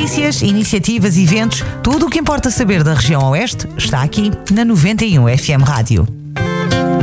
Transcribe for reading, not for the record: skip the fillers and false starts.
Notícias, iniciativas, eventos, tudo o que importa saber da região Oeste está aqui na 91 FM Rádio.